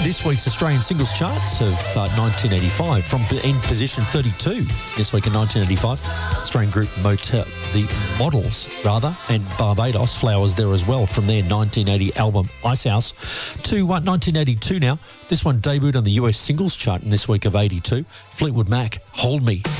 this week's Australian singles charts of 1985 from in position 32 this week in 1985. Australian group the Models, and Barbados, Flowers there as well from their 1980 album Ice House to 1982 now. This one debuted on the US singles chart in this week of 82. Fleetwood Mac, Hold Me.